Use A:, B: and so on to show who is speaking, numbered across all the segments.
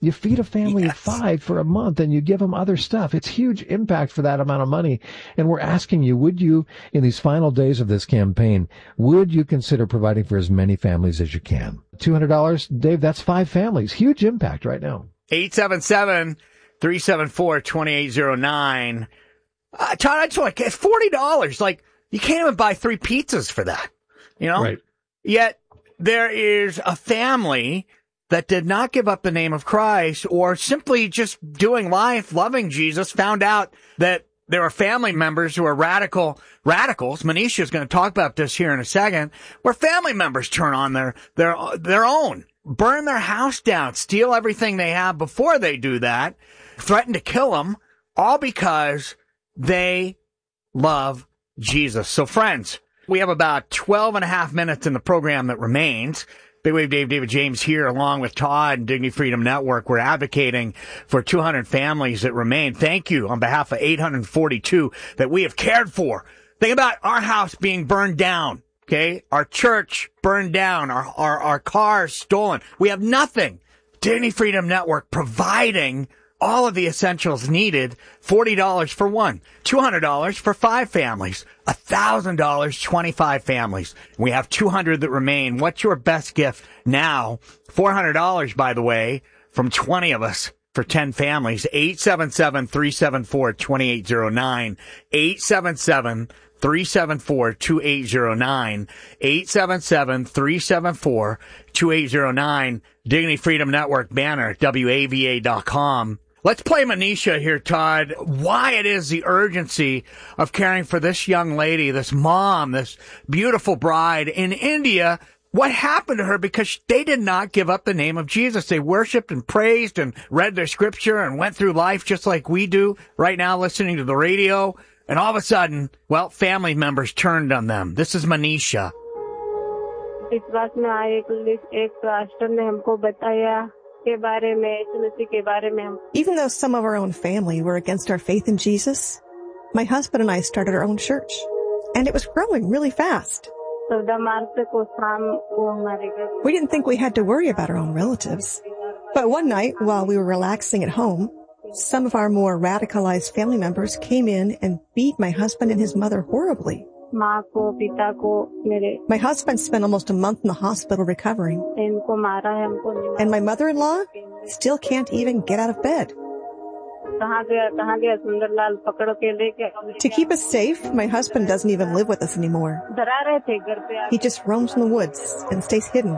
A: You feed a family of 5 for a month and you give them other stuff. It's huge impact for that amount of money. And we're asking you, would you, in these final days of this campaign, would you consider providing for as many families as you can? $200, Dave, that's 5 families. Huge impact right now.
B: 877-374-2809. Todd, I just want it's $40. Like, you can't even buy 3 pizzas for that, you know?
A: Right.
B: Yet there is a family that did not give up the name of Christ or simply just doing life, loving Jesus, found out that there are family members who are radicals. Manisha is going to talk about this here in a second, where family members turn on their own, burn their house down, steal everything they have before they do that, threaten to kill them, all because they love Jesus. So, friends, we have about 12 and a half minutes in the program that remains. Big Wave Dave, David James here, along with Todd and Dignity Freedom Network. We're advocating for 200 families that remain. Thank you on behalf of 842 that we have cared for. Think about our house being burned down, okay? Our church burned down, our cars stolen. We have nothing. Dignity Freedom Network providing all of the essentials needed. $40 for one, $200 for 5 families, $1,000, 25 families. We have 200 that remain. What's your best gift now? $400, by the way, from 20 of us for 10 families. 877-374-2809. 877-374-2809. 877-374-2809. Dignity Freedom Network banner, WAVA.com. Let's play Manisha here, Todd. Why it is the urgency of caring for this young lady, this mom, this beautiful bride in India. What happened to her? Because they did not give up the name of Jesus. They worshiped and praised and read their scripture and went through life just like we do right now, listening to the radio. And all of a sudden, well, family members turned on them. This is Manisha.
C: Even though some of our own family were against our faith in Jesus, my husband and I started our own church, and it was growing really fast. We didn't think we had to worry about our own relatives. But one night, while we were relaxing at home, some of our more radicalized family members came in and beat my husband and his mother horribly. My husband spent almost a month in the hospital recovering. And my mother-in-law still can't even get out of bed. To keep us safe, my husband doesn't even live with us anymore. He just roams in the woods and stays hidden.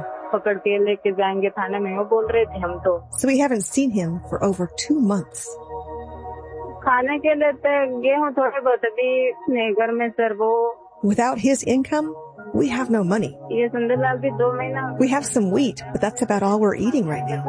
C: So we haven't seen him for over 2 months. Without his income, we have no money. We have some wheat, but that's about all we're eating right now.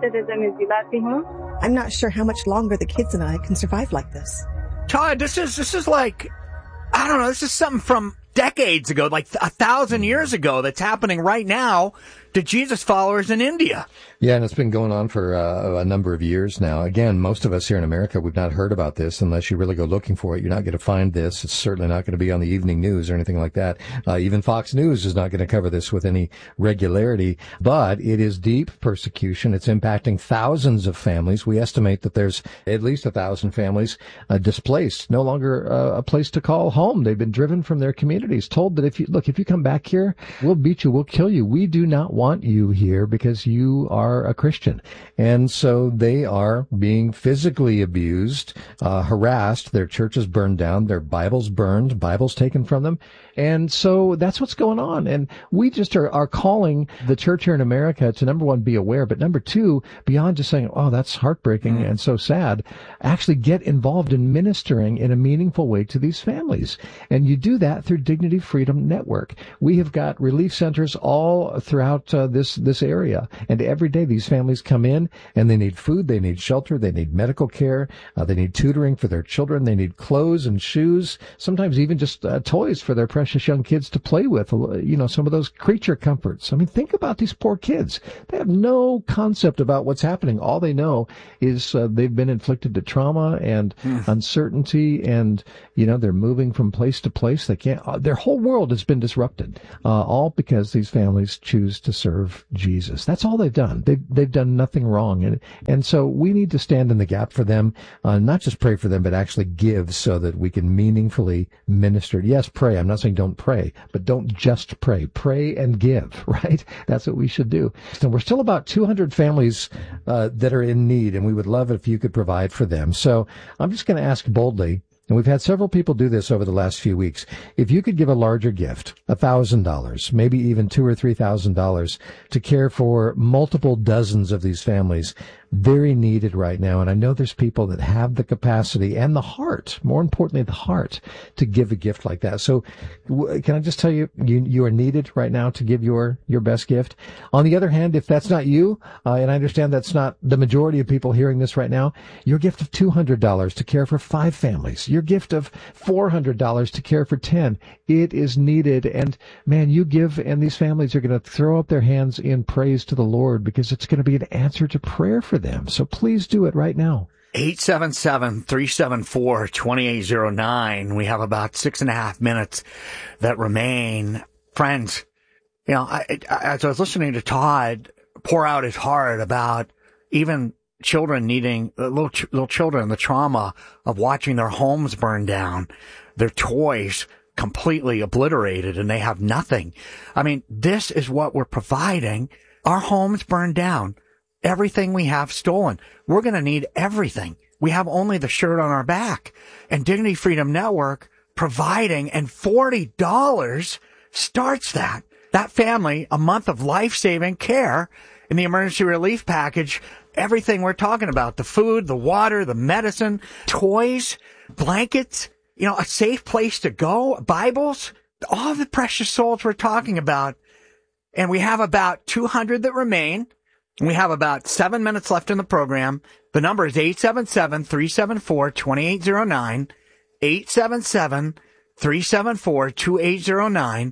C: I'm not sure how much longer the kids and I can survive like this.
B: Todd, this is like, I don't know, this is something from decades ago, like 1,000 years ago, that's happening right now to Jesus followers in India.
A: Yeah, and it's been going on for a number of years now. Again, most of us here in America, we've not heard about this unless you really go looking for it. You're not going to find this. It's certainly not going to be on the evening news or anything like that. Even Fox News is not going to cover this with any regularity. But it is deep persecution. It's impacting thousands of families. We estimate that there's at least 1,000 families displaced, no longer a place to call home. They've been driven from their communities, told that if you come back here, we'll beat you, we'll kill you. We do not want you here because you are a Christian. And so they are being physically abused, harassed, their churches burned down, their Bibles burned, Bibles taken from them. And so that's what's going on. And we just are calling the church here in America to, number one, be aware, but number two, beyond just saying, oh, that's heartbreaking and so sad, actually get involved in ministering in a meaningful way to these families. And you do that through Dignity Freedom Network. We have got relief centers all throughout this area. And every day these families come in and they need food, they need shelter, they need medical care, they need tutoring for their children, they need clothes and shoes, sometimes even just toys for their precious young kids to play with, some of those creature comforts. I mean, think about these poor kids. They have no concept about what's happening. All they know is they've been inflicted to trauma and uncertainty, and, they're moving from place to place. They can't, their whole world has been disrupted, all because these families choose to serve Jesus. That's all they've done. They've done nothing wrong. And so we need to stand in the gap for them, not just pray for them, but actually give so that we can meaningfully minister. Yes, pray. I'm not saying don't pray, but don't just pray. Pray and give, right? That's what we should do. So we're still about 200 families that are in need, and we would love it if you could provide for them. So I'm just going to ask boldly, and we've had several people do this over the last few weeks. If you could give a larger gift, $1,000, maybe even $2,000 or $3,000 to care for multiple dozens of these families, very needed right now. And I know there's people that have the capacity and the heart, more importantly, the heart to give a gift like that. So can I just tell you, you are needed right now to give your best gift. On the other hand, if that's not you, and I understand that's not the majority of people hearing this right now, your gift of $200 to care for 5 families, your gift of $400 to care for 10, it is needed. And man, you give, and these families are going to throw up their hands in praise to the Lord, because it's going to be an answer to prayer for them. So please do it right now.
B: 877-374-2809. We have about 6.5 minutes that remain. Friends, you know, as I was listening to Todd pour out his heart about even children needing, little children, the trauma of watching their homes burn down, their toys completely obliterated, and they have nothing. I mean, this is what we're providing. Our homes burned down. Everything we have stolen. We're going to need everything. We have only the shirt on our back. And Dignity Freedom Network providing, and $40 starts that. That family, a month of life-saving care in the emergency relief package. Everything we're talking about, the food, the water, the medicine, toys, blankets, you know, a safe place to go, Bibles, all the precious souls we're talking about. And we have about 200 that remain. We have about 7 minutes left in the program. The number is 877-374-2809, 877-374-2809,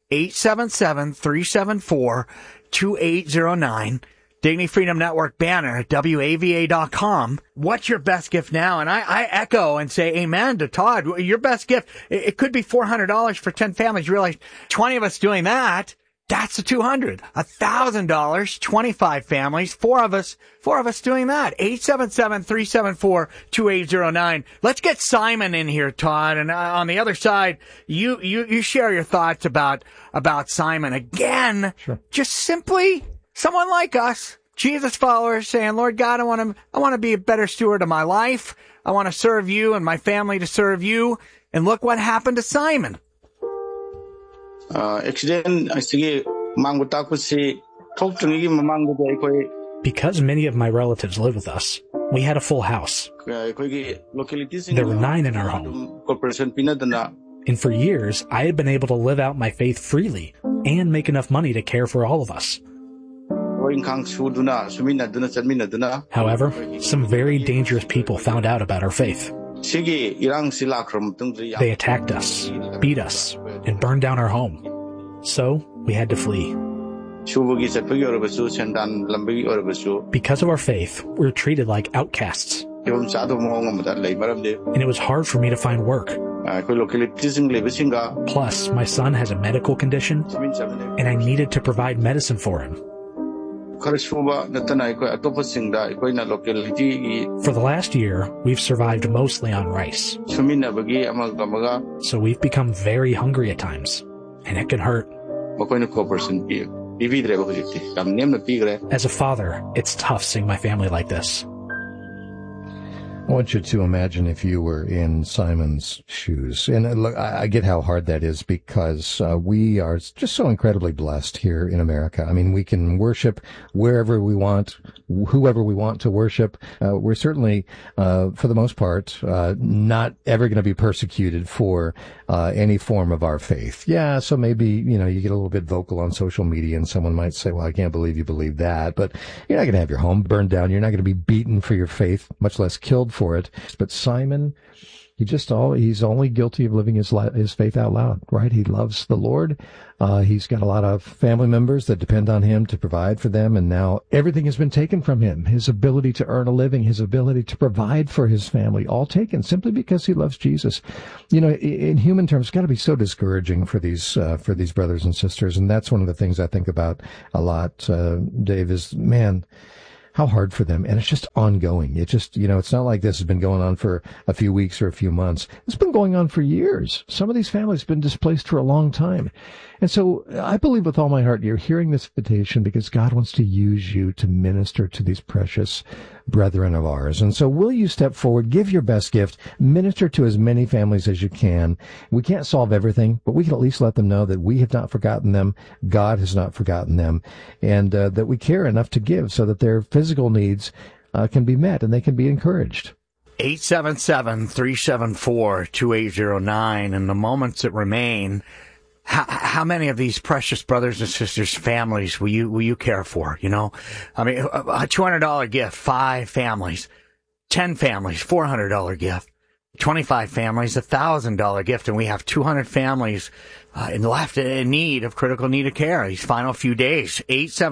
B: 877-374-2809. Dignity Freedom Network banner at WAVA.com. What's your best gift now? And I echo and say amen to Todd. Your best gift, it could be $400 for 10 families. You realize 20 of us doing that. That's the 200. $1,000, 25 families, four of us doing that. 877-374-2809. Let's get Simon in here, Todd. And on the other side, you share your thoughts about Simon again.
A: Sure.
B: Just simply someone like us, Jesus followers, saying, Lord God, I want to be a better steward of my life. I want to serve you and my family to serve you. And look what happened to Simon.
D: Because
E: many of my relatives live with us, we had a full house. There were 9 in our home. And for years, I had been able to live out my faith freely and make enough money to care for all of us. However, some very dangerous people found out about our faith. They attacked us, beat us, and burned down our home. So we had to flee. Because of our faith, we were treated like outcasts. And it was hard for me to find work. Plus, my son has a medical condition, and I needed to provide medicine for him. For the last year, we've survived mostly on rice. So we've become very hungry at times, and it can hurt. As a father, it's tough seeing my family like this.
A: I want you to imagine if you were in Simon's shoes. And look, I get how hard that is, because we are just so incredibly blessed here in America. I mean, we can worship wherever we want, whoever we want to worship. We're certainly, for the most part, not ever going to be persecuted for any form of our faith. Yeah, so maybe, you get a little bit vocal on social media and someone might say, well, I can't believe you believe that. But you're not going to have your home burned down. You're not going to be beaten for your faith, much less killed for it. But Simon, He's only guilty of living his faith out loud, right? He loves the Lord. He's got a lot of family members that depend on him to provide for them, and now everything has been taken from him. His ability to earn a living, his ability to provide for his family, all taken simply because he loves Jesus. You know, in human terms, it's got to be so discouraging for these brothers and sisters, and that's one of the things I think about a lot, Dave, is, man, how hard for them. And it's just ongoing. It just, it's not like this has been going on for a few weeks or a few months. It's been going on for years. Some of these families have been displaced for a long time. And so I believe with all my heart you're hearing this invitation because God wants to use you to minister to these precious brethren of ours. And so will you step forward, give your best gift, minister to as many families as you can. We can't solve everything, but we can at least let them know that we have not forgotten them, God has not forgotten them, and that we care enough to give so that their physical needs can be met and they can be encouraged.
B: 877-374-2809. In the moments that remain, how many of these precious brothers and sisters' families will you care for? You know, I mean, a $200 gift, 5 families, 10 families, $400 gift, 25 families, $1,000 gift, and we have 200 families left in need of critical need of care these final few days.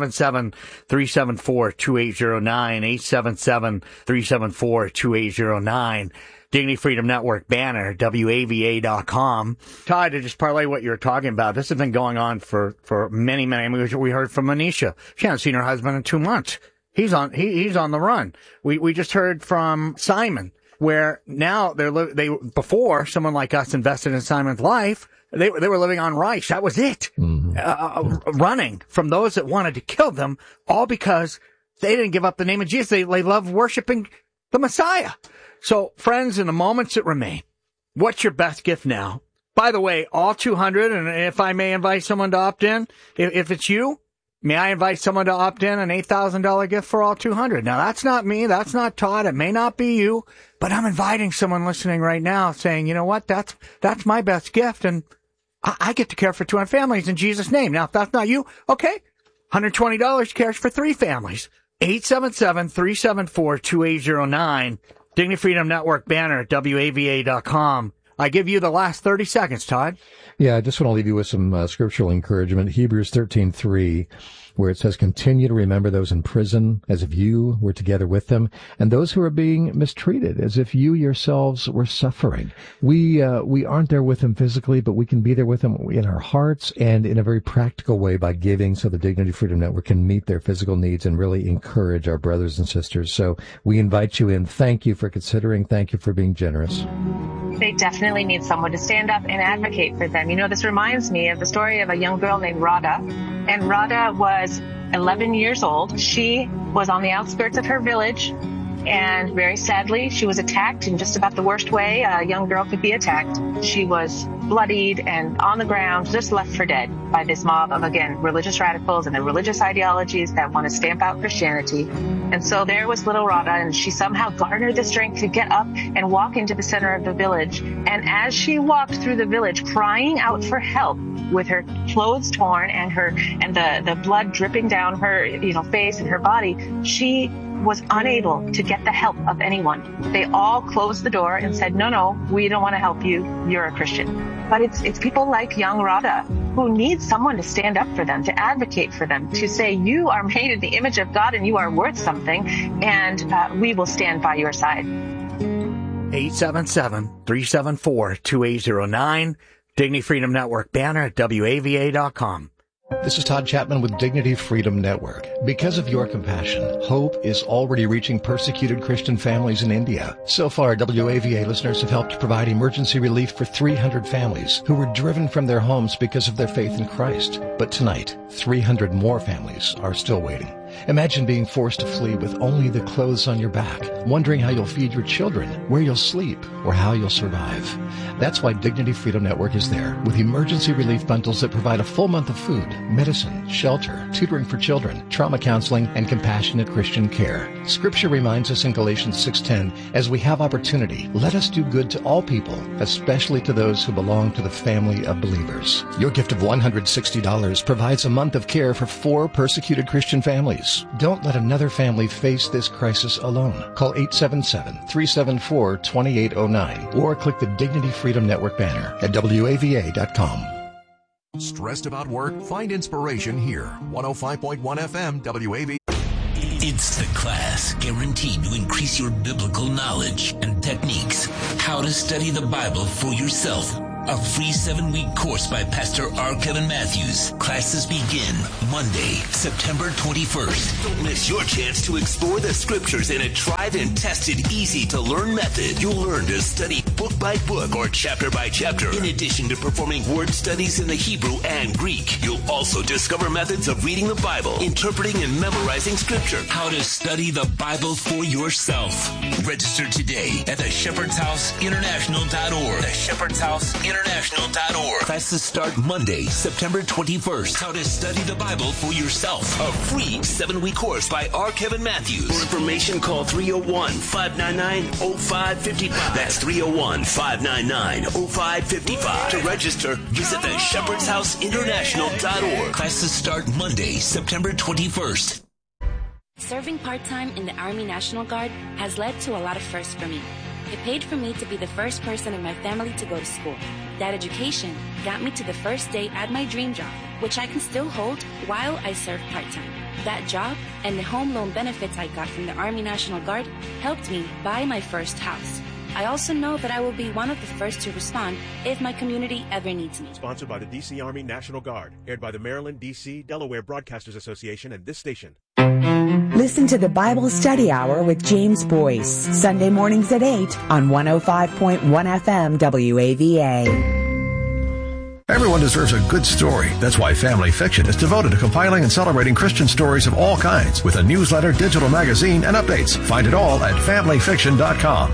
B: 877-374-2809, 877-374-2809. Dignity Freedom Network banner, WAVA.com. Todd, to just parlay what you're talking about, this has been going on for many, many. I mean, we heard from Manisha. She hasn't seen her husband in 2 months. He's on the run. We just heard from Simon, where now before someone like us invested in Simon's life, they were living on rice. That was it. Mm-hmm. Running from those that wanted to kill them, all because they didn't give up the name of Jesus. They love worshiping the Messiah. So, friends, in the moments that remain, what's your best gift now? By the way, all 200, and if I may invite someone to opt in, if it's you, may I invite someone to opt in, an $8,000 gift for all 200. Now, that's not me. That's not Todd. It may not be you, but I'm inviting someone listening right now saying, you know what, that's my best gift, and I get to care for 200 families in Jesus' name. Now, if that's not you, okay, $120 cares for 3 families. 877-374-2809. Dignity Freedom Network banner at WAVA.com. I give you the last 30 seconds, Todd.
A: Yeah, I just want to leave you with some scriptural encouragement. Hebrews 13:3, where it says, continue to remember those in prison as if you were together with them, and those who are being mistreated as if you yourselves were suffering. We aren't there with them physically, but we can be there with them in our hearts and in a very practical way by giving, so the Dignity Freedom Network can meet their physical needs and really encourage our brothers and sisters. So we invite you in. Thank you for considering. Thank you for being generous.
D: They definitely need someone to stand up and advocate for them. You know, this reminds me of the story of a young girl named Radha. And Radha was 11 years old. She was on the outskirts of her village, and very sadly, she was attacked in just about the worst way a young girl could be attacked. She was bloodied and on the ground, just left for dead by this mob of, again, religious radicals and their religious ideologies that want to stamp out Christianity. And so there was little Radha, and she somehow garnered the strength to get up and walk into the center of the village. And as she walked through the village, crying out for help, with her clothes torn and the blood dripping down her, face and her body, she was unable to get the help of anyone. They all closed the door and said, no, we don't want to help you. You're a Christian. But it's people like young Radha who need someone to stand up for them, to advocate for them, to say, you are made in the image of God and you are worth something, and we will stand by your side.
B: 877-374-2809. Dignity Freedom Network banner at WAVA.com.
A: This is Todd Chapman with Dignity Freedom Network. Because of your compassion, hope is already reaching persecuted Christian families in India. So far, WAVA listeners have helped provide emergency relief for 300 families who were driven from their homes because of their faith in Christ. But tonight, 300 more families are still waiting. Imagine being forced to flee with only the clothes on your back, wondering how you'll feed your children, where you'll sleep, or how you'll survive. That's why Dignity Freedom Network is there, with emergency relief bundles that provide a full month of food, medicine, shelter, tutoring for children, trauma counseling, and compassionate Christian care. Scripture reminds us in Galatians 6:10, as we have opportunity, let us do good to all people, especially to those who belong to the family of believers. Your gift of $160 provides a month of care for 4 persecuted Christian families. Don't let another family face this crisis alone. Call
F: 877-374-2809 or click the Dignity Freedom Network banner at WAVA.com.
G: Stressed about work? Find inspiration here. 105.1 FM WAVA.
H: It's the class guaranteed to increase your biblical knowledge and techniques. How to study the Bible for yourself. A free 7-week course by Pastor R. Kevin Matthews. Classes begin Monday, September 21st. Don't miss your chance to explore the scriptures in a tried and tested, easy-to-learn method. You'll learn to study book by book or chapter by chapter. In addition to performing word studies in the Hebrew and Greek, you'll also discover methods of reading the Bible, interpreting and memorizing scripture. How to study the Bible for yourself. Register today at theshepherdshouseinternational.org. theshepherdshouseinternational.org. Classes start Monday, September 21st. How to study the Bible for yourself. A free 7-week course by R. Kevin Matthews. For information, call 301-599-0555. That's 301-599-0555. To register, visit theshepherdshouseinternational.org. Classes start Monday, September 21st.
I: Serving part-time in the Army National Guard has led to a lot of firsts for me. It paid for me to be the first person in my family to go to school. That education got me to the first day at my dream job, which I can still hold while I serve part-time. That job and the home loan benefits I got from the Army National Guard helped me buy my first house. I also know that I will be one of the first to respond if my community ever needs me.
J: Sponsored by the D.C. Army National Guard, aired by the Maryland, D.C., Delaware Broadcasters Association and this station.
K: Listen to the Bible Study Hour with James Boyce, Sunday mornings at 8 on 105.1 FM WAVA.
G: Everyone deserves a good story. That's why Family Fiction is devoted to compiling and celebrating Christian stories of all kinds with a newsletter, digital magazine, and updates. Find it all at familyfiction.com.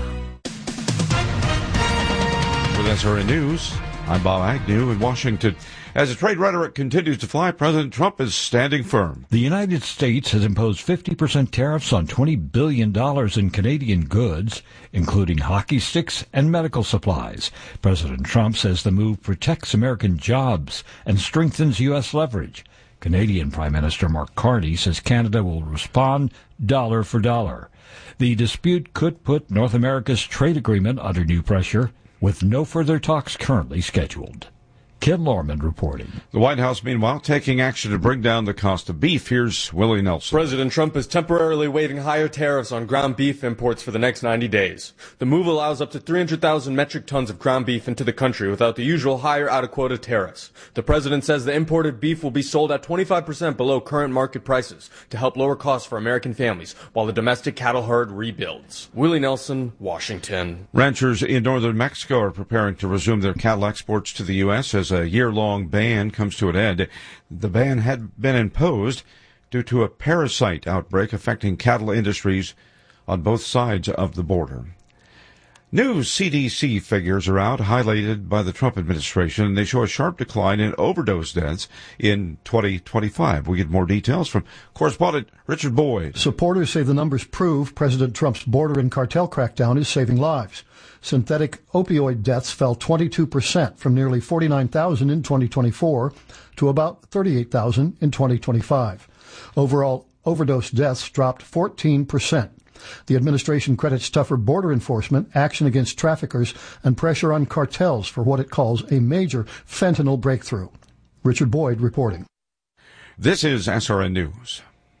L: With SRN News, I'm Bob Agnew in Washington. As the trade rhetoric continues to fly, President Trump is standing firm.
M: The United States has imposed 50% tariffs on $20 billion in Canadian goods, including hockey sticks and medical supplies. President Trump says the move protects American jobs and strengthens U.S. leverage. Canadian Prime Minister Mark Carney says Canada will respond dollar for dollar. The dispute could put North America's trade agreement under new pressure, with no further talks currently scheduled. Ken Lorman reporting.
L: The White House, meanwhile, taking action to bring down the cost of beef. Here's Willie Nelson.
N: President Trump is temporarily waiving higher tariffs on ground beef imports for the next 90 days. The move allows up to 300,000 metric tons of ground beef into the country without the usual higher out-of-quota tariffs. The president says the imported beef will be sold at 25% below current market prices to help lower costs for American families while the domestic cattle herd rebuilds. Willie Nelson, Washington.
L: Ranchers in northern Mexico are preparing to resume their cattle exports to the U.S. as a year-long ban comes to an end. The ban had been imposed due to a parasite outbreak affecting cattle industries on both sides of the border. New CDC figures are out, highlighted by the Trump administration, and they show a sharp decline in overdose deaths in 2025. We get more details from correspondent Richard Boyd.
O: Supporters say the numbers prove President Trump's border and cartel crackdown is saving lives. Synthetic opioid deaths fell 22% from nearly 49,000 in 2024 to about 38,000 in 2025. Overall, overdose deaths dropped 14%. The administration credits tougher border enforcement, action against traffickers, and pressure on cartels for what it calls a major fentanyl breakthrough. Richard Boyd reporting.
L: This is SRN News.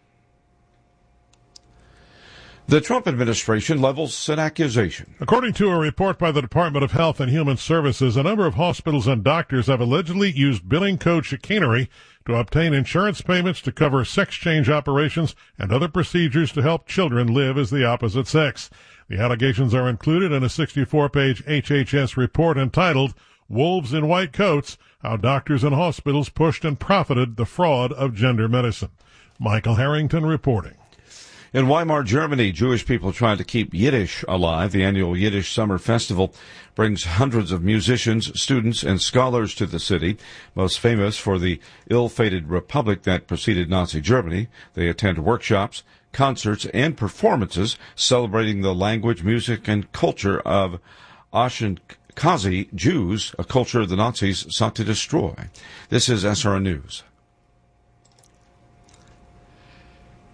L: The Trump administration levels an accusation.
P: According to a report by the Department of Health and Human Services, a number of hospitals and doctors have allegedly used billing code chicanery to obtain insurance payments to cover sex change operations and other procedures to help children live as the opposite sex. The allegations are included in a 64-page HHS report entitled Wolves in White Coats, How Doctors and Hospitals Pushed and Profited the Fraud of Gender Medicine. Michael Harrington reporting.
L: In Weimar, Germany, Jewish people trying to keep Yiddish alive. The annual Yiddish Summer Festival brings hundreds of musicians, students, and scholars to the city, most famous for the ill-fated republic that preceded Nazi Germany. They attend workshops, concerts, and performances celebrating the language, music, and culture of Ashkenazi Jews, a culture the Nazis sought to destroy. This is SRN News.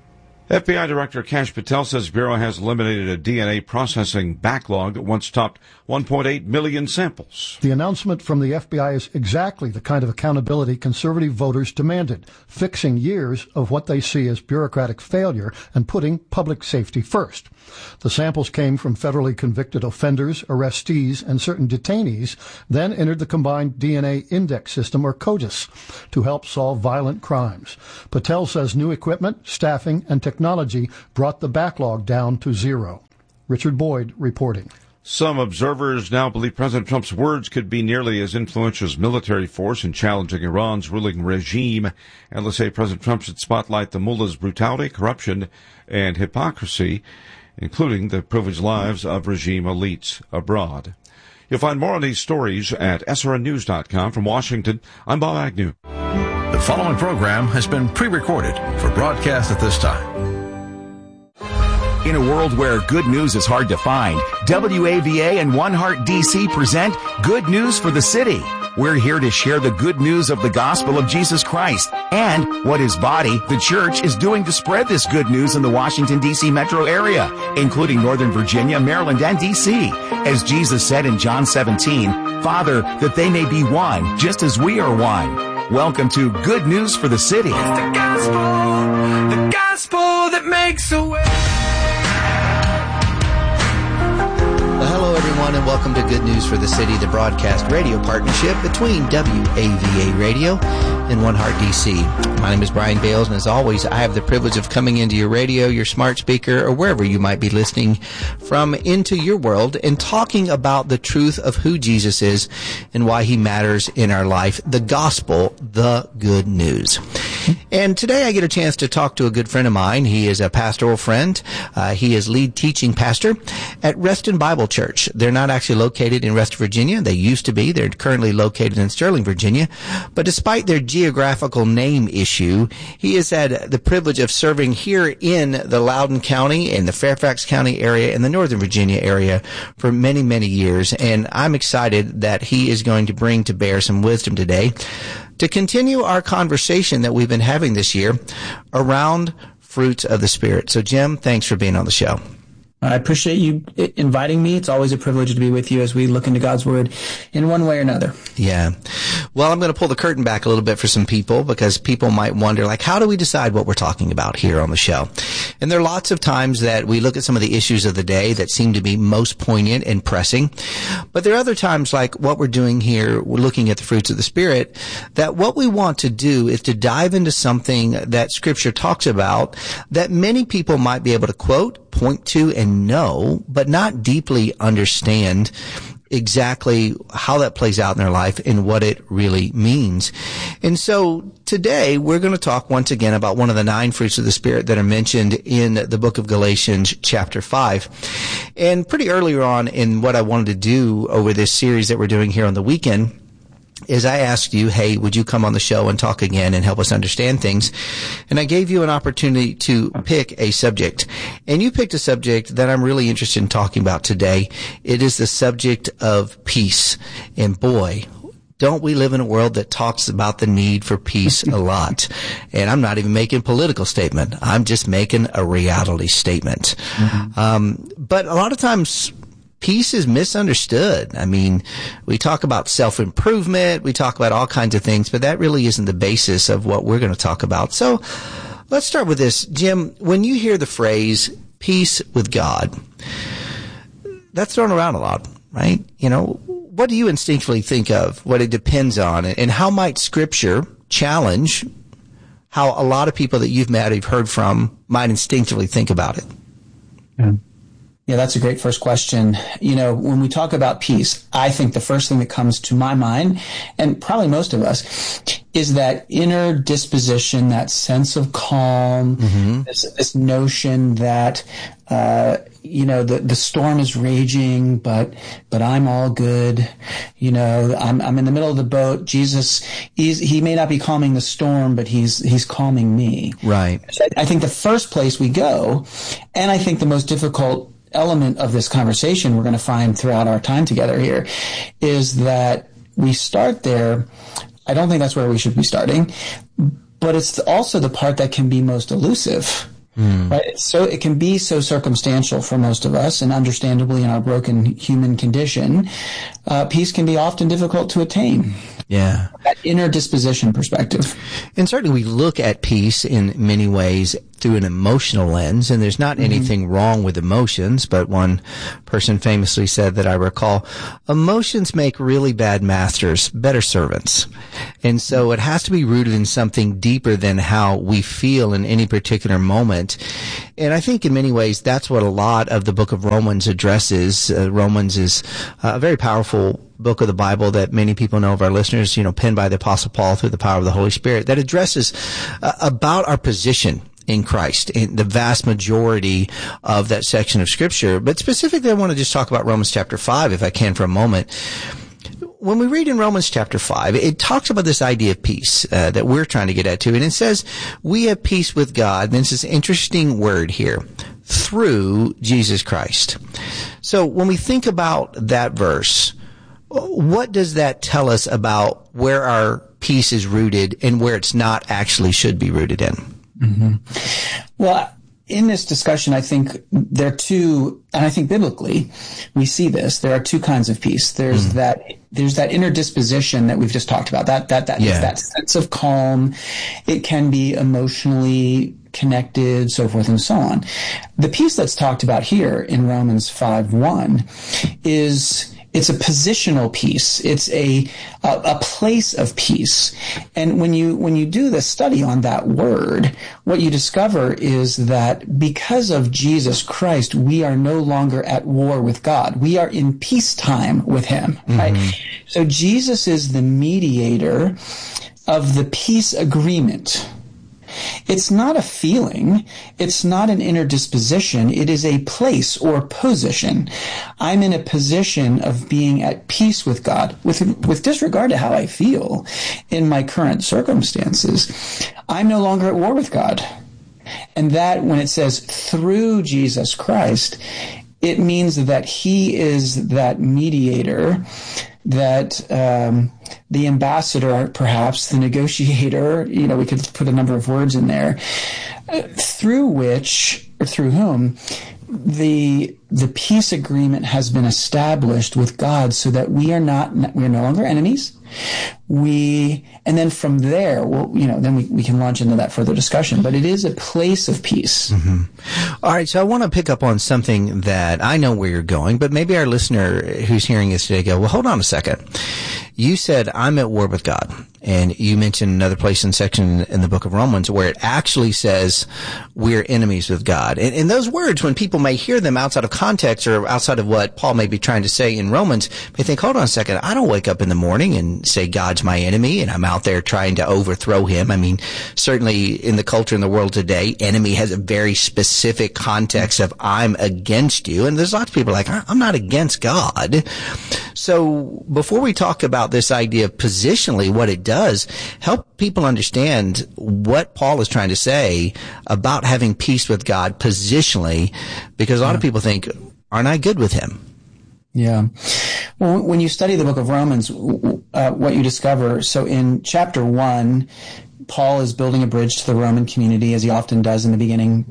L: FBI Director Kash Patel says the Bureau has eliminated a DNA processing backlog that once topped 1.8 million samples.
O: The announcement from the FBI is exactly the kind of accountability conservative voters demanded, fixing years of what they see as bureaucratic failure and putting public safety first. The samples came from federally convicted offenders, arrestees, and certain detainees, then entered the Combined DNA Index System, or CODIS, to help solve violent crimes. Patel says new equipment, staffing, and technology brought the backlog down to zero. Richard Boyd reporting.
L: Some observers now believe President Trump's words could be nearly as influential as military force in challenging Iran's ruling regime. And let's say President Trump should spotlight the mullah's brutality, corruption, and hypocrisy, including the privileged lives of regime elites abroad. You'll find more on these stories at srnnews.com. From Washington, I'm Bob Agnew.
G: The following program has been pre-recorded for broadcast at this time.
Q: In a world where good news is hard to find, WAVA and One Heart DC present Good News for the City. We're here to share the good news of the gospel of Jesus Christ and what his body, the church, is doing to spread this good news in the Washington, D.C. metro area, including Northern Virginia, Maryland, and D.C. As Jesus said in John 17, Father, that they may be one, just as we are one. Welcome to Good News for the City.
R: It's the gospel that makes a way.
S: Hello, everyone, and welcome to Good News for the City, the broadcast radio partnership between WAVA Radio and One Heart DC. My name is Brian Bales, and as always, I have the privilege of coming into your radio, your smart speaker, or wherever you might be listening from into your world and talking about the truth of who Jesus is and why he matters in our life, the gospel, the good news. And today I get a chance to talk to a good friend of mine. He is a pastoral friend. He is lead teaching pastor at Reston Bible Church. They're not actually located in West Virginia. They used to be. They're currently located in Sterling, Virginia. But despite their geographical name issue, he has had the privilege of serving here in the Loudoun County and the Fairfax County area and the Northern Virginia area for many, many years. And I'm excited that he is going to bring to bear some wisdom today to continue our conversation that we've been having this year around fruits of the Spirit. So, Jim, thanks for being on the show.
T: I appreciate you inviting me. It's always a privilege to be with you as we look into God's Word in one way or another.
S: Yeah. Well, I'm going to pull the curtain back a little bit for some people because people might wonder, like, how do we decide what we're talking about here on the show? And there are lots of times that we look at some of the issues of the day that seem to be most poignant and pressing. But there are other times, like what we're doing here, we're looking at the fruits of the Spirit, that what we want to do is to dive into something that Scripture talks about that many people might be able to quote, point to, and know, but not deeply understand exactly how that plays out in their life and what it really means. And so today we're going to talk once again about one of the 9 fruits of the Spirit that are mentioned in the book of Galatians chapter 5. And pretty earlier on in what I wanted to do over this series that we're doing here on the weekend is I asked you, hey, would you come on the show and talk again and help us understand things? And I gave you an opportunity to pick a subject. And you picked a subject that I'm really interested in talking about today. It is the subject of peace. And boy, don't we live in a world that talks about the need for peace a lot. And I'm not even making a political statement. I'm just making a reality statement. Mm-hmm. But a lot of times, peace is misunderstood. I mean, we talk about self-improvement, we talk about all kinds of things, but that really isn't the basis of what we're going to talk about. So let's start with this. Jim, when you hear the phrase peace with God, that's thrown around a lot, right? You know, what do you instinctively think of, what it depends on, and how might Scripture challenge how a lot of people that you've met, you've heard from, might instinctively think about it?
T: Yeah, that's a great first question. You know, when we talk about peace, I think the first thing that comes to my mind, and probably most of us, is that inner disposition, that sense of calm, this notion that, you know, the storm is raging, but I'm all good. You know, I'm in the middle of the boat. Jesus, he may not be calming the storm, but he's calming me.
S: Right.
T: So I think the first place we go, and I think the most difficult element of this conversation we're going to find throughout our time together here, is that we start there. I don't think that's where we should be starting, but it's also the part that can be most elusive. Right? So it can be so circumstantial for most of us, and understandably in our broken human condition, peace can be often difficult to attain.
S: Yeah.
T: That inner disposition perspective.
S: And certainly we look at peace in many ways through an emotional lens, and there's not anything wrong with emotions, but one person famously said that I recall, emotions make really bad masters, better servants. And so it has to be rooted in something deeper than how we feel in any particular moment. And I think in many ways that's what a lot of the book of Romans addresses. Romans is a very powerful book of the Bible that many people know of our listeners, penned by the Apostle Paul through the power of the Holy Spirit, that addresses about our position in Christ in the vast majority of that section of Scripture. But specifically, I want to just talk about Romans chapter 5, if I can, for a moment. When we read in Romans chapter 5, it talks about this idea of peace that we're trying to get at too. And it says, we have peace with God. And it's this interesting word here, through Jesus Christ. So when we think about that verse, what does that tell us about where our peace is rooted and where it's not actually should be rooted in?
T: Well, in this discussion, I think there are two, and I think biblically we see this. There are two kinds of peace. There's that inner disposition that we've just talked about. That sense of calm. It can be emotionally connected, so forth and so on. The peace that's talked about here in Romans 5:1 is, it's a positional peace. It's a place of peace. And when you do the study on that word, what you discover is that because of Jesus Christ, we are no longer at war with God. We are in peacetime with Him, right? So Jesus is the mediator of the peace agreement. It's not a feeling. It's not an inner disposition. It is a place or position. I'm in a position of being at peace with God, with disregard to how I feel in my current circumstances. I'm no longer at war with God. And that, when it says through Jesus Christ, it means that He is that mediator, that the ambassador, perhaps the negotiator, we could put a number of words in there, through which, or through whom, the peace agreement has been established with God, so that we are no longer enemies. And then from there, then we can launch into that further discussion. But it is a place of peace.
S: All right, so I want to pick up on something that I know where you're going, but maybe our listener who's hearing this today go, well, hold on a second. You said, I'm at war with God. And you mentioned another place in section in the book of Romans where it actually says we're enemies with God. And those words, when people may hear them outside of context or outside of what Paul may be trying to say in Romans, may think, hold on a second, I don't wake up in the morning and say God's my enemy and I'm out there trying to overthrow Him. I mean, certainly in the culture in the world today, enemy has a very specific context of I'm against you. And there's lots of people like, I'm not against God. So before we talk about this idea of positionally, what it does, help people understand what Paul is trying to say about having peace with God positionally, because a lot of people think, aren't I good with Him?
T: Yeah. Well, when you study the book of Romans, what you discover, so in chapter 1, Paul is building a bridge to the Roman community, as he often does in the beginning,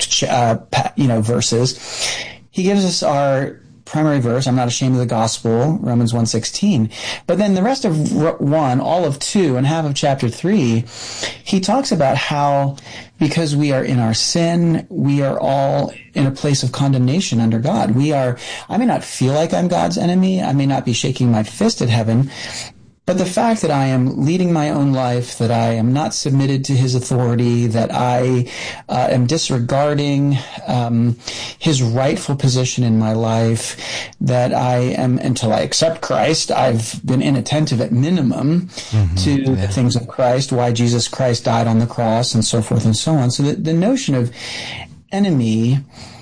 T: verses. He gives us our primary verse, I'm not ashamed of the gospel, Romans 1:16. But then the rest of 1, all of 2, and half of chapter 3, he talks about how because we are in our sin, we are all in a place of condemnation under God. I may not feel like I'm God's enemy, I may not be shaking my fist at heaven, but the fact that I am leading my own life, that I am not submitted to His authority, that I am disregarding His rightful position in my life, that I am, until I accept Christ, I've been inattentive at minimum to the things of Christ, why Jesus Christ died on the cross, and so forth and so on. So the notion of enemy,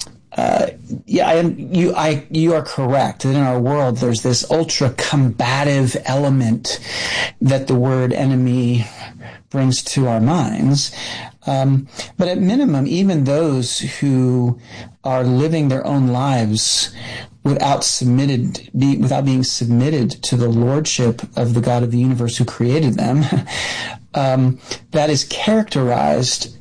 T: you are correct that in our world there's this ultra combative element that the word enemy brings to our minds. But at minimum, even those who are living their own lives without being submitted to the lordship of the God of the universe who created them, that is characterized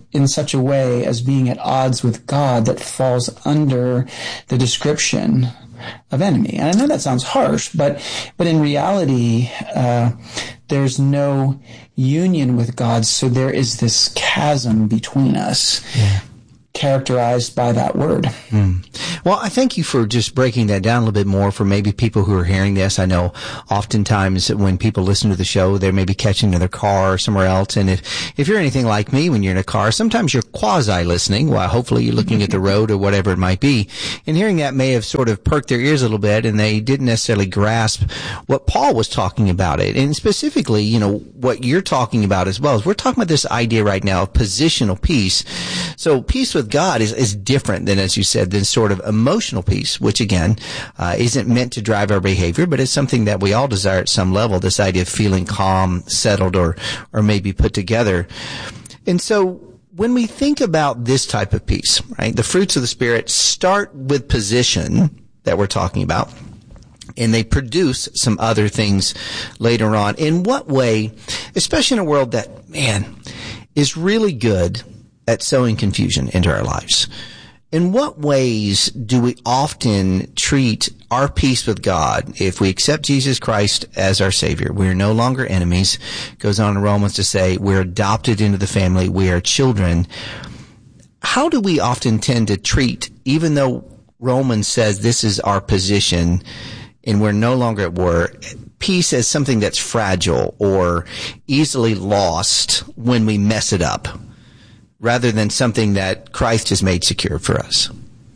T: in such a way as being at odds with God that falls under the description of enemy. And I know that sounds harsh, but in reality, there's no union with God, so there is this chasm between us. Yeah. Characterized by that word.
S: Well, I thank you for just breaking that down a little bit more for maybe people who are hearing this. I know oftentimes when people listen to the show, they may be catching in their car or somewhere else. And if you're anything like me, when you're in a car, sometimes you're quasi-listening while hopefully you're looking at the road or whatever it might be. And hearing that may have sort of perked their ears a little bit, and they didn't necessarily grasp what Paul was talking about it. And specifically, you know, what you're talking about as well is we're talking about this idea right now of positional peace. So peace with God is different than, as you said, than sort of emotional peace, which again, isn't meant to drive our behavior, but it's something that we all desire at some level, this idea of feeling calm, settled, or maybe put together. And so when we think about this type of peace, right, the fruits of the Spirit start with position that we're talking about, and they produce some other things later on. In what way, especially in a world that, man, is really good at sowing confusion into our lives, in what ways do we often treat our peace with God if we accept Jesus Christ as our Savior? We are no longer enemies. It goes on in Romans to say we're adopted into the family. We are children. How do we often tend to treat, even though Romans says this is our position and we're no longer at war, peace as something that's fragile or easily lost when we mess it up, rather than something that Christ has made secure for us?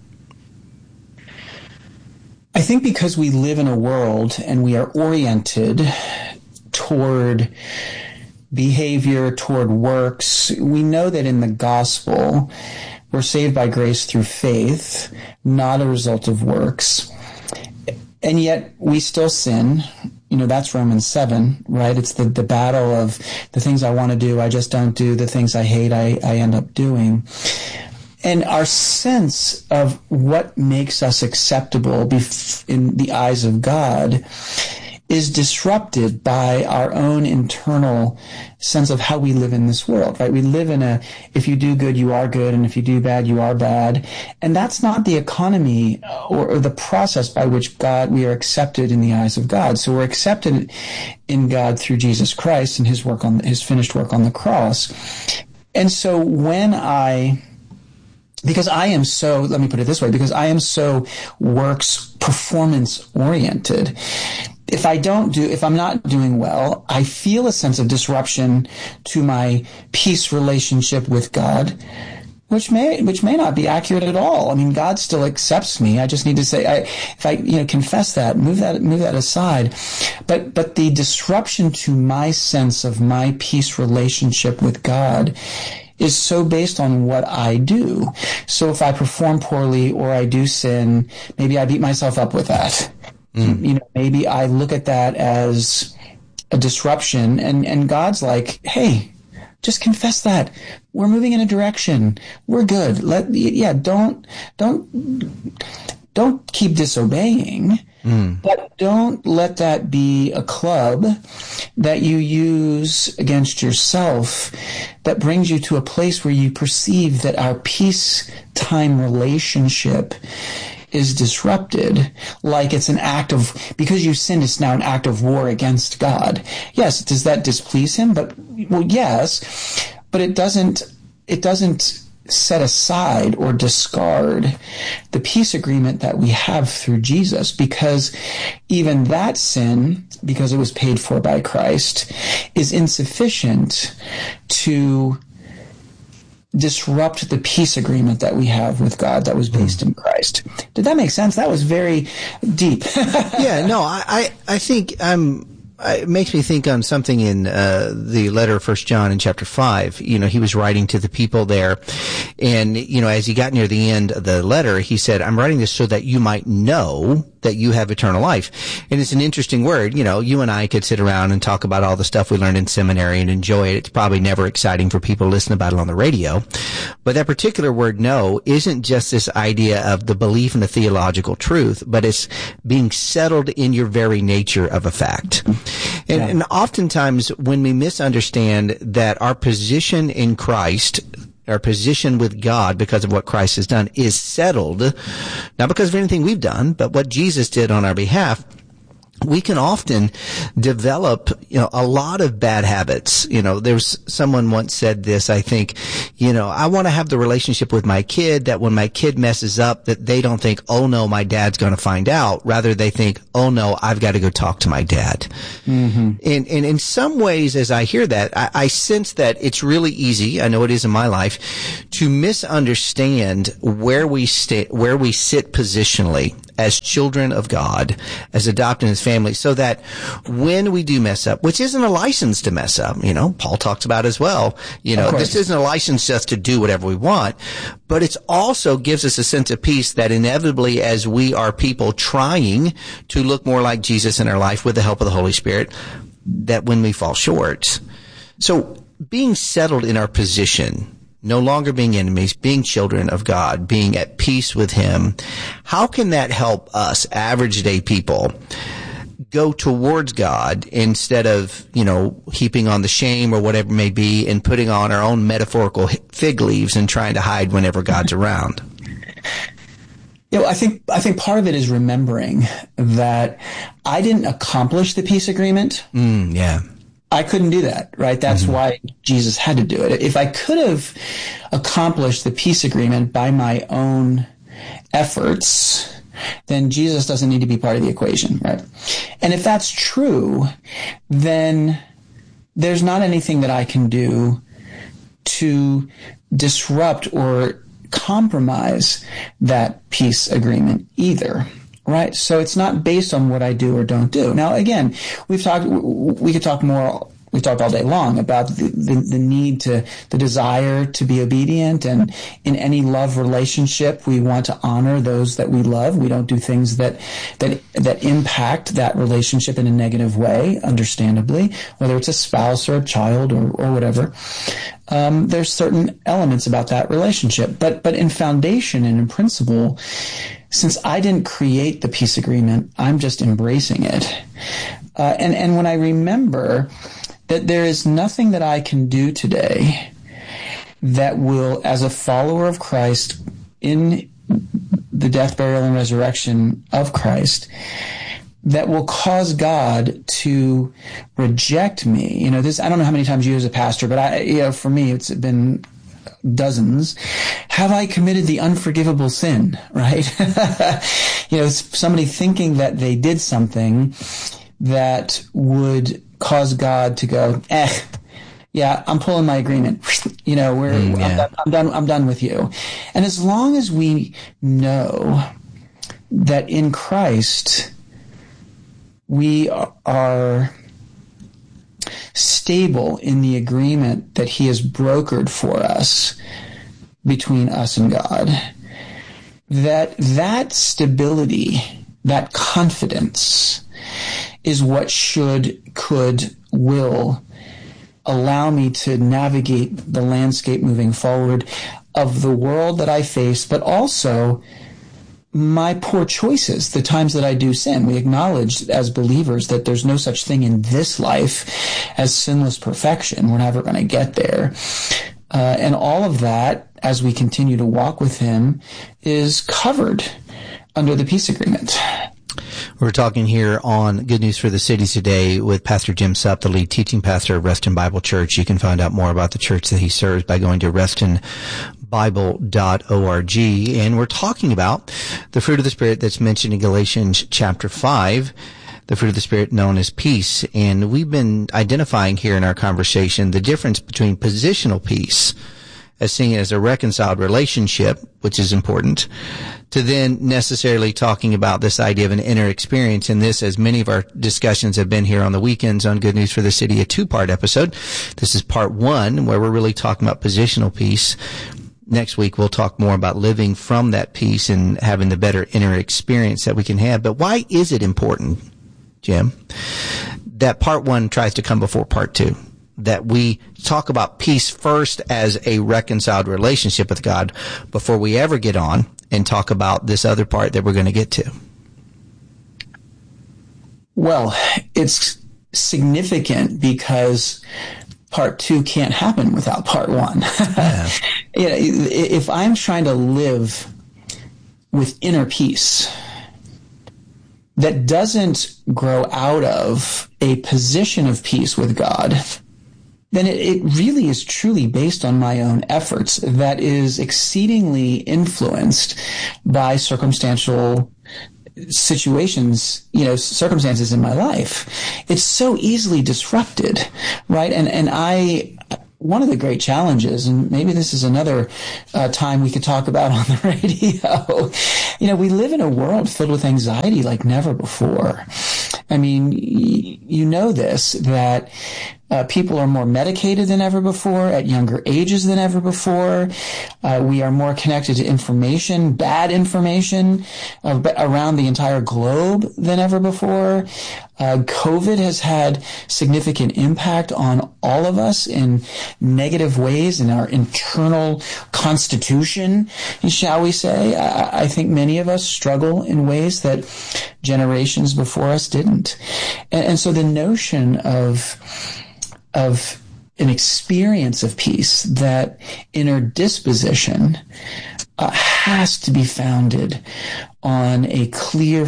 T: I think because we live in a world and we are oriented toward behavior, toward works, we know that in the gospel, we're saved by grace through faith, not a result of works. And yet we still sin. You know, that's Romans 7, right? It's the battle of the things I want to do, I just don't do. The things I hate, I end up doing. And our sense of what makes us acceptable in the eyes of God is disrupted by our own internal sense of how we live in this world, right? We live in if you do good, you are good, and if you do bad, you are bad. And that's not the economy or the process by which we are accepted in the eyes of God. So we're accepted in God through Jesus Christ and his finished work on the cross. And so because I am so works performance oriented, if I'm not doing well, I feel a sense of disruption to my peace relationship with God, which may not be accurate at all. I mean, God still accepts me. I just need to say, if I confess that, move that aside. But the disruption to my sense of my peace relationship with God is so based on what I do. So if I perform poorly or I do sin, maybe I beat myself up with that. You know, maybe I look at that as a disruption, and God's like, hey, just confess that. We're moving in a direction. We're good. Don't keep disobeying, but don't let that be a club that you use against yourself that brings you to a place where you perceive that our peacetime relationship is disrupted, like it's because you sinned, it's now an act of war against God. Yes, does that displease him? Yes, but it doesn't set aside or discard the peace agreement that we have through Jesus, because even that sin, because it was paid for by Christ, is insufficient to disrupt the peace agreement that we have with God that was based in Christ. Did that make sense? That was very deep.
S: Yeah, no, I think it makes me think on something in the letter of 1 John in chapter 5. You know, he was writing to the people there, and, you know, as he got near the end of the letter, he said, I'm writing this so that you might know that you have eternal life. And it's an interesting word. You know, you and I could sit around and talk about all the stuff we learned in seminary and enjoy it. It's probably never exciting for people to listen about it on the radio. But that particular word know isn't just this idea of the belief in a theological truth, but it's being settled in your very nature of a fact. And oftentimes when we misunderstand that our position in Christ our position with God because of what Christ has done is settled, not because of anything we've done, but what Jesus did on our behalf, we can often develop, a lot of bad habits. There's someone once said this, I think, I want to have the relationship with my kid that when my kid messes up, that they don't think, oh no, my dad's going to find out. Rather, they think, oh no, I've got to go talk to my dad. Mm-hmm. And in some ways, as I hear that, I sense that it's really easy, I know it is in my life, to misunderstand where we sit positionally as children of God, as adopted in his family, so that when we do mess up, which isn't a license to mess up, Paul talks about as well, this isn't a license just to do whatever we want, but it also gives us a sense of peace that inevitably, as we are people trying to look more like Jesus in our life with the help of the Holy Spirit, that when we fall short. So being settled in our position, no longer being enemies, being children of God, being at peace with him, how can that help us, average day people, go towards God instead of, heaping on the shame or whatever it may be and putting on our own metaphorical fig leaves and trying to hide whenever God's around?
T: I think part of it is remembering that I didn't accomplish the peace agreement. I couldn't do that, right? That's why Jesus had to do it. If I could have accomplished the peace agreement by my own efforts, then Jesus doesn't need to be part of the equation, right? And if that's true, then there's not anything that I can do to disrupt or compromise that peace agreement either. Right. So it's not based on what I do or don't do. Now, again, we could talk more. We talked all day long about the need the desire to be obedient. And in any love relationship, we want to honor those that we love. We don't do things that impact that relationship in a negative way, understandably, whether it's a spouse or a child or whatever. There's certain elements about that relationship. But in foundation and in principle, since I didn't create the peace agreement, I'm just embracing it. And when I remember that there is nothing that I can do today that will, as a follower of Christ in the death, burial, and resurrection of Christ, that will cause God to reject me. This, I don't know how many times you as a pastor, but for me, it's been dozens. Have I committed the unforgivable sin, right? Somebody thinking that they did something that would cause God to go, yeah, I'm pulling my agreement. I'm done with you. And as long as we know that in Christ we are stable in the agreement that he has brokered for us between us and God, that stability, that confidence is what will allow me to navigate the landscape moving forward of the world that I face, but also my poor choices, the times that I do sin. We acknowledge as believers that there's no such thing in this life as sinless perfection. We're never going to get there. And all of that, as we continue to walk with him, is covered under the peace agreement.
S: We're talking here on Good News for the City today with Pastor Jim Supp, the lead teaching pastor of Reston Bible Church. You can find out more about the church that he serves by going to restonbible.org. And we're talking about the fruit of the Spirit that's mentioned in Galatians chapter 5, the fruit of the Spirit known as peace. And we've been identifying here in our conversation the difference between positional peace, as seeing it as a reconciled relationship, which is important, to then necessarily talking about this idea of an inner experience. And this, as many of our discussions have been here on the weekends on Good News for the City, a two-part episode. This is part one, where we're really talking about positional peace. Next week, we'll talk more about living from that peace and having the better inner experience that we can have. But why is it important, Jim, that part one tries to come before part two? That we talk about peace first as a reconciled relationship with God before we ever get on and talk about this other part that we're going to get to?
T: Well, it's significant because part 2 can't happen without part 1. Yeah. If I'm trying to live with inner peace that doesn't grow out of a position of peace with God, then it really is truly based on my own efforts that is exceedingly influenced by circumstantial situations, circumstances in my life. It's so easily disrupted, right? And one of the great challenges, and maybe this is another time we could talk about on the radio, we live in a world filled with anxiety like never before. I mean, you know this, that people are more medicated than ever before, at younger ages than ever before. We are more connected to information, bad information, around the entire globe than ever before. COVID has had significant impact on all of us in negative ways in our internal constitution, shall we say. I think many of us struggle in ways that generations before us didn't. And so the notion of an experience of peace, that inner disposition, has to be founded on a clear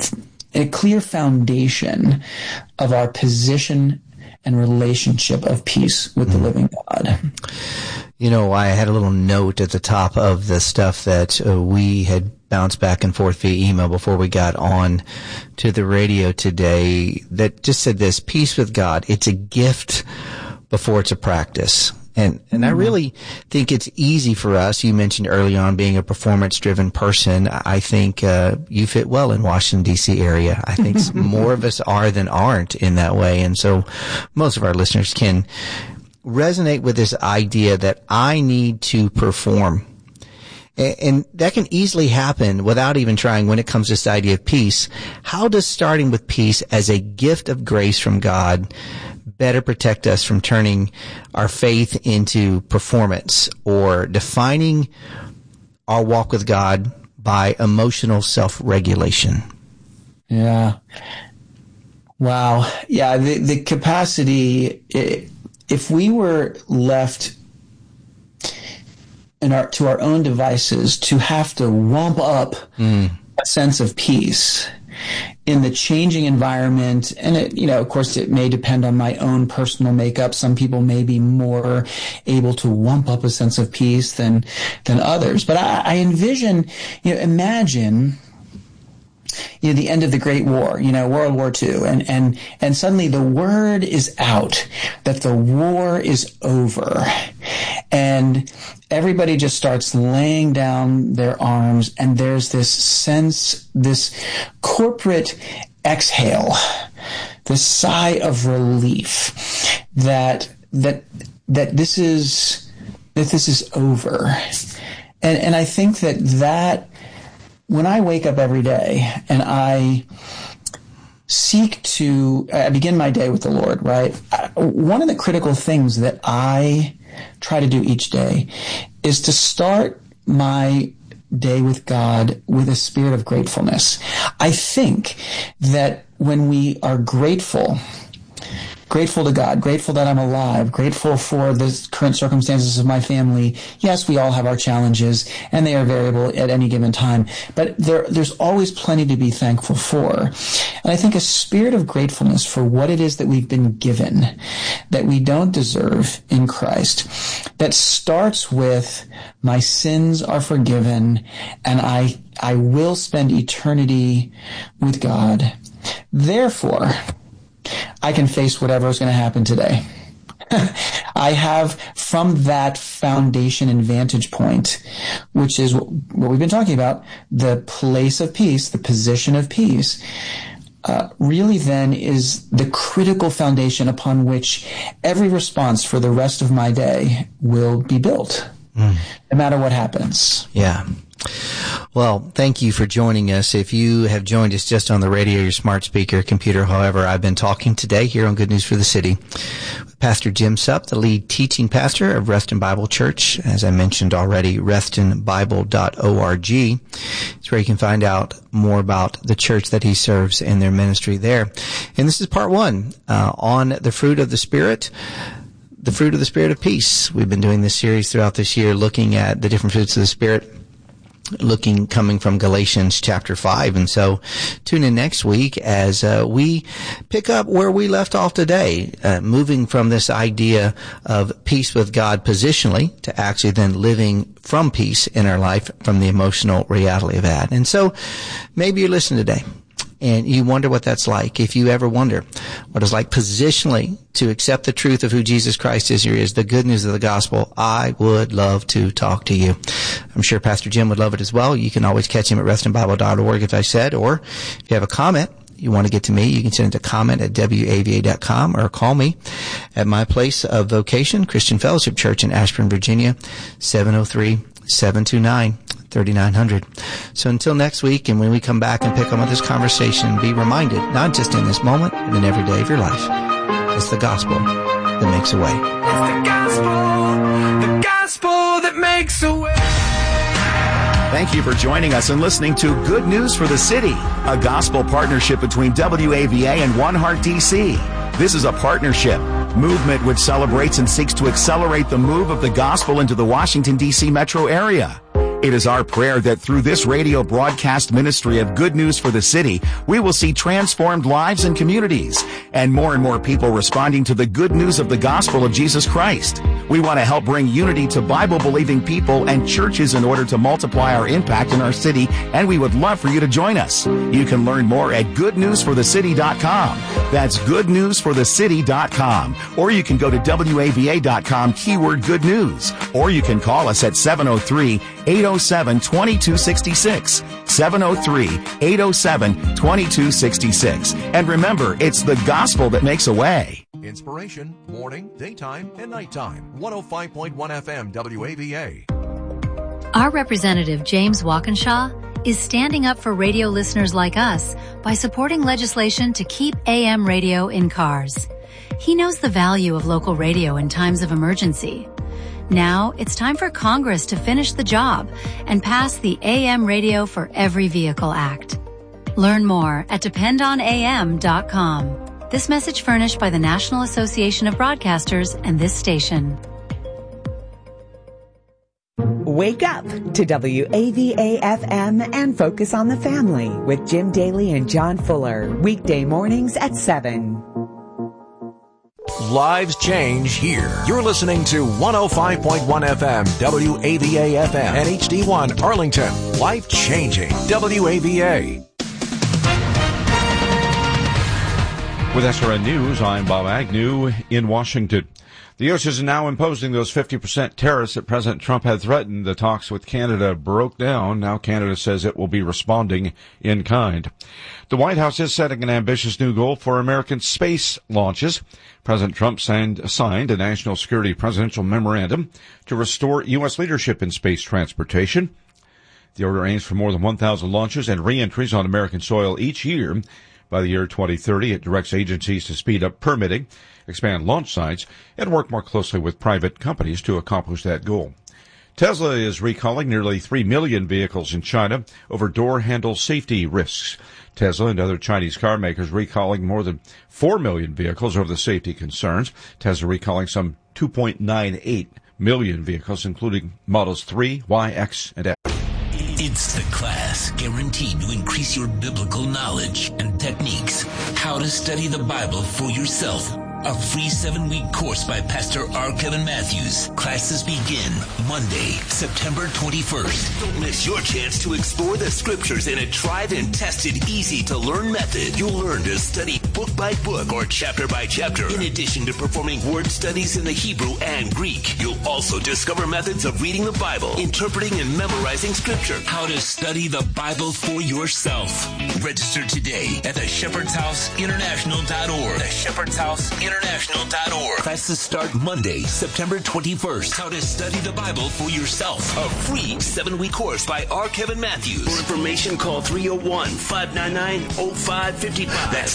T: foundation of our position and relationship of peace with the living God.
S: I had a little note at the top of the stuff that we had bounced back and forth via email before we got on to the radio today that just said this: peace with God, it's a gift before it's a practice. And I really think it's easy for us. You mentioned early on being a performance-driven person. I think you fit well in Washington, D.C. area. I think more of us are than aren't in that way. And so most of our listeners can resonate with this idea that I need to perform. And that can easily happen without even trying when it comes to this idea of peace. How does starting with peace as a gift of grace from God better protect us from turning our faith into performance or defining our walk with God by emotional self-regulation?
T: Yeah. Wow. Yeah. The capacity, if we were left to our own devices to have to wamp up a sense of peace in the changing environment, and of course, it may depend on my own personal makeup. Some people may be more able to wamp up a sense of peace than others. But I envision, imagine, the end of the Great War, World War II, and suddenly the word is out that the war is over, and everybody just starts laying down their arms, and there's this sense, this corporate exhale, this sigh of relief that this is over, and I think that when I wake up every day and I begin my day with the Lord, right? One of the critical things that I try to do each day is to start my day with God with a spirit of gratefulness. I think that when we are grateful to God, grateful that I'm alive, grateful for the current circumstances of my family. Yes, we all have our challenges, and they are variable at any given time, but there's always plenty to be thankful for. And I think a spirit of gratefulness for what it is that we've been given, that we don't deserve in Christ, that starts with my sins are forgiven, and I will spend eternity with God. Therefore, I can face whatever is going to happen today. I have, from that foundation and vantage point, which is what we've been talking about, the place of peace, the position of peace, really then is the critical foundation upon which every response for the rest of my day will be built, no matter what happens.
S: Yeah. Well, thank you for joining us. If you have joined us just on the radio, your smart speaker, computer, however, I've been talking today here on Good News for the City with Pastor Jim Supp, the lead teaching pastor of Reston Bible Church. As I mentioned already, restonbible.org. It's where you can find out more about the church that he serves and their ministry there. And this is part one on the fruit of the Spirit. the fruit of the Spirit of peace. We've been doing this series throughout this year, looking at the different fruits of the Spirit, coming from Galatians chapter 5. And so tune in next week as we pick up where we left off today, moving from this idea of peace with God positionally to actually then living from peace in our life from the emotional reality of that. And so maybe you're listening today and you wonder what that's like. If you ever wonder what it's like positionally to accept the truth of who Jesus Christ is, the good news of the gospel, I would love to talk to you. I'm sure Pastor Jim would love it as well. You can always catch him at wrestlingbible.org, if I said, or if you have a comment you want to get to me, you can send it to comment@wava.com or call me at my place of vocation, Christian Fellowship Church in Ashburn, Virginia, 703-729-3900. So until next week, and when we come back and pick up on this conversation, be reminded, not just in this moment, but in every day of your life, it's the gospel that makes a way.
R: It's the gospel that makes a way.
Q: Thank you for joining us and listening to Good News for the City, a gospel partnership between WAVA and One Heart DC. This is a partnership movement which celebrates and seeks to accelerate the move of the gospel into the Washington, D.C. metro area. It is our prayer that through this radio broadcast ministry of Good News for the City, we will see transformed lives and communities, and more people responding to the good news of the gospel of Jesus Christ. We want to help bring unity to Bible-believing people and churches in order to multiply our impact in our city, and we would love for you to join us. You can learn more at goodnewsforthecity.com. That's goodnewsforthecity.com. Or you can go to WAVA.com, keyword good news. Or you can call us at 703-807-2266. 703-807-2266. And remember, it's the gospel that makes a way.
G: Inspiration, morning, daytime, and nighttime. 105.1 FM WAVA.
U: Our representative, James Walkinshaw, is standing up for radio listeners like us by supporting legislation to keep AM radio in cars. He knows the value of local radio in times of emergency. Now it's time for Congress to finish the job and pass the AM Radio for Every Vehicle Act. Learn more at dependonam.com. This message furnished by the National Association of Broadcasters and this station.
K: Wake up to WAVA-FM and focus on the family with Jim Daly and John Fuller. Weekday mornings at 7.
G: Lives change here. You're listening to 105.1 FM, WAVA-FM, and HD1 Arlington. Life changing. WAVA.
L: With SRN News, I'm Bob Agnew in Washington. The U.S. is now imposing those 50% tariffs that President Trump had threatened. The talks with Canada broke down. Now Canada says it will be responding in kind. The White House is setting an ambitious new goal for American space launches. President Trump signed a national security presidential memorandum to restore U.S. leadership in space transportation. The order aims for more than 1,000 launches and re-entries on American soil each year. By the year 2030, it directs agencies to speed up permitting, expand launch sites, and work more closely with private companies to accomplish that goal. Tesla is recalling nearly 3 million vehicles in China over door handle safety risks. Tesla and other Chinese car makers recalling more than 4 million vehicles over the safety concerns. Tesla recalling some 2.98 million vehicles, including Models 3, Y, X, and F.
H: It's the class guaranteed to increase your biblical knowledge and techniques. How to study the Bible for yourself. A free 7-week course by Pastor R. Kevin Matthews. Classes begin Monday, September 21st. Don't miss your chance to explore the scriptures in a tried and tested, easy-to-learn method. You'll learn to study book by book or chapter by chapter. In addition to performing word studies in the Hebrew and Greek, you'll also discover methods of reading the Bible, interpreting and memorizing scripture. How to study the Bible for yourself. Register today at theshepherdshouseinternational.org. theshepherdshouseinternational.org. Classes start Monday, September 21st. How to study the Bible for yourself. A free 7-week course by R. Kevin Matthews. For information, call 301-599-0555. That's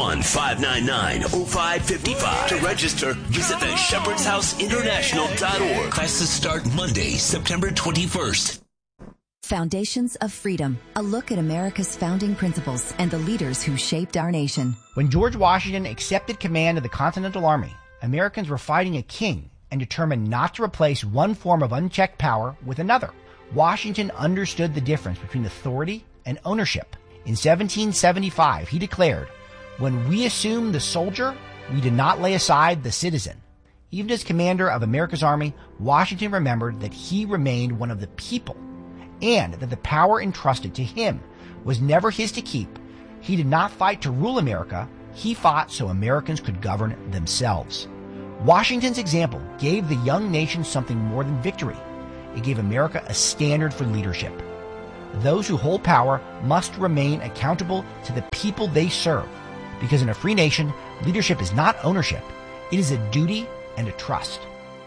H: 301-599-0555. To register, visit theshepherdshouseinternational.org. Classes start Monday, September 21st.
V: Foundations of Freedom, a look at America's founding principles and the leaders who shaped our nation.
W: When George Washington accepted command of the Continental Army,
C: Americans were fighting a king and determined not to replace one form of unchecked power with another. Washington understood the difference between authority and ownership. In 1775, he declared, "When we assumed the soldier, we did not lay aside the citizen." Even as commander of America's army, Washington remembered that he remained one of the people, and that the power entrusted to him was never his to keep. He did not fight to rule America. He fought so Americans could govern themselves. Washington's example gave the young nation something more than victory. It gave America a standard for leadership. Those who hold power must remain accountable to the people they serve, because in a free nation, leadership is not ownership. It is a duty and a trust.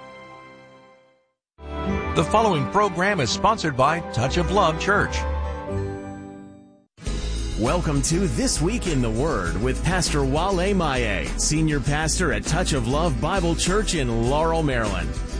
E: The following program is sponsored by Touch of Love Church.
W: Welcome to This Week in the Word with Pastor Wale Maye, Senior Pastor at Touch of Love Bible Church in Laurel, Maryland.